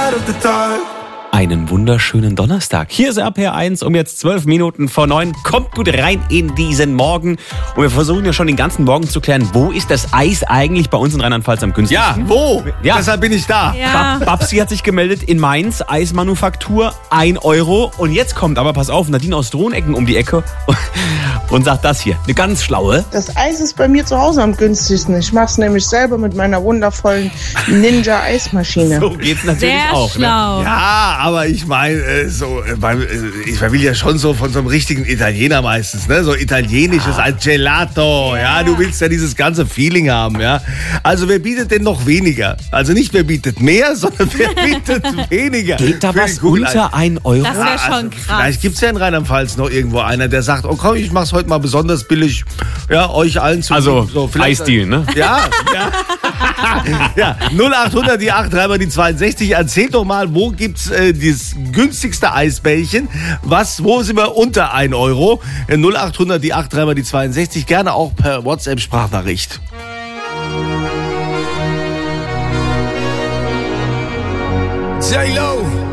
of the dark. Einen wunderschönen Donnerstag. Hier ist RPR1 um jetzt 12 Minuten vor 9. Kommt gut rein in diesen Morgen. Und wir versuchen ja schon den ganzen Morgen zu klären, wo ist das Eis eigentlich bei uns in Rheinland-Pfalz am günstigsten? Ja, wo? Ja. Deshalb bin ich da. Ja. Babsi hat sich gemeldet in Mainz, Eismanufaktur, 1 Euro. Und jetzt kommt aber, pass auf, Nadine aus Drohnecken um die Ecke und sagt das hier, eine ganz schlaue. Das Eis ist bei mir zu Hause am günstigsten. Ich mache es nämlich selber mit meiner wundervollen Ninja-Eismaschine. So geht's natürlich Sehr auch. Ne? schlau. Ja, aber ich meine, ich will ja schon so von so einem richtigen Italiener meistens, ne? So italienisches als Gelato, ja. Du willst ja dieses ganze Feeling haben, ja. Also wer bietet denn noch weniger? Also nicht wer bietet mehr, sondern wer bietet weniger? Geht da Für was die Google- unter 1 Euro? Das wäre schon krass. Vielleicht gibt es ja in Rheinland-Pfalz noch irgendwo einer, der sagt, oh komm, ich mach's heute mal besonders billig, ja, euch allen zu. Also so, vielleicht- Eisdeal, ne? Ja, ja. Ja, 0800 die 83 die 62. Erzählt doch mal, wo gibt's das günstigste Eisbällchen? Wo sind wir unter 1 Euro? 0800 die 83 die 62. Gerne auch per WhatsApp-Sprachnachricht. J-Lo.